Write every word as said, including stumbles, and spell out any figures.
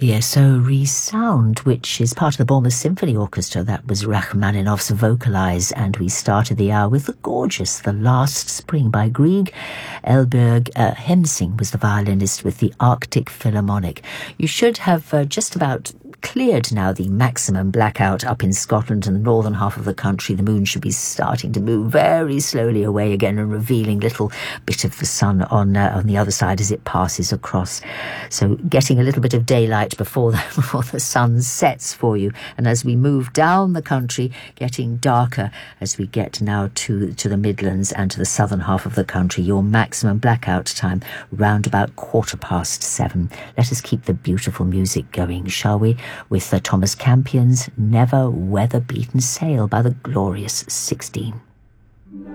The S O Resound, which is part of the Bournemouth Symphony Orchestra. That was Rachmaninoff's Vocalize, and we started the hour with the gorgeous The Last Spring by Grieg. Elberg uh, Hemsing was the violinist with the Arctic Philharmonic. You should have uh, just about cleared now the maximum blackout up in Scotland and the northern half of the country. The moon should be starting to move very slowly away again and revealing little bit of the sun on uh, on the other side as it passes across. So getting a little bit of daylight before the, before the sun sets for you. And as we move down the country, getting darker as we get now to, to the Midlands and to the southern half of the country. Your maximum blackout time round about quarter past seven. Let us keep the beautiful music going, shall we? With the Thomas Campion's Never Weather Beaten Sail by the glorious sixteen.